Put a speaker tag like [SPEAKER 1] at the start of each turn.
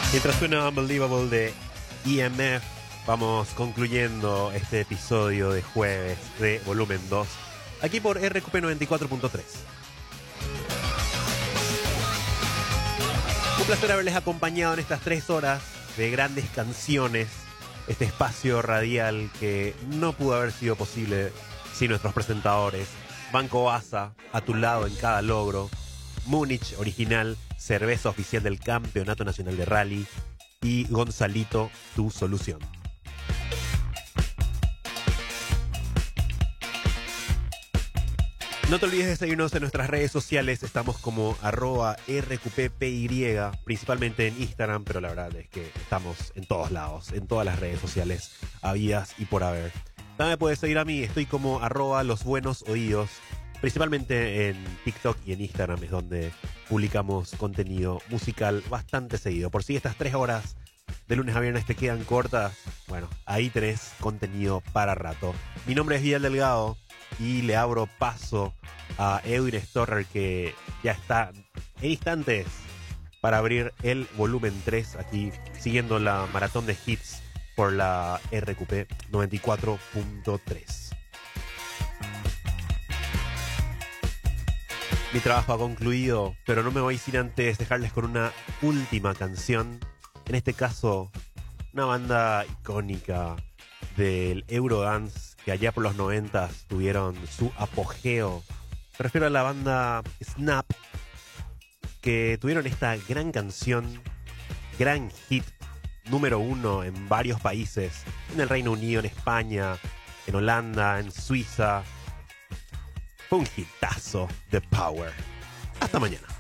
[SPEAKER 1] Mientras suena Unbelievable de EMF, vamos concluyendo este episodio de jueves de volumen 2, aquí por RQP 94.3. Un placer haberles acompañado en estas 3 horas de grandes canciones, este espacio radial que no pudo haber sido posible sin nuestros presentadores. Banco ASA, a tu lado en cada logro. Múnich Original, cerveza oficial del Campeonato Nacional de Rally. Y Gonzalito, tu solución. No te olvides de seguirnos en nuestras redes sociales. Estamos como @RQPPY, principalmente en Instagram, pero la verdad es que estamos en todos lados, en todas las redes sociales, habidas y por haber. También me puedes seguir a mí, estoy como @loosbuenosoídos, principalmente en TikTok y en Instagram, es donde publicamos contenido musical bastante seguido. Por si estas 3 horas de lunes a viernes te quedan cortas, bueno, ahí tenés contenido para rato. Mi nombre es Vidal Delgado y le abro paso a Edwin Storrer, que ya está en instantes para abrir el volumen 3, aquí siguiendo la maratón de hits por la RQP 94.3. Mi trabajo ha concluido, pero no me voy sin antes dejarles con una última canción. En este caso, una banda icónica del Eurodance que allá por los 90 tuvieron su apogeo. Me refiero a la banda Snap, que tuvieron esta gran canción, gran hit, número 1 en varios países, en el Reino Unido, en España, en Holanda, en Suiza. Fue un hitazo de Power. Hasta mañana.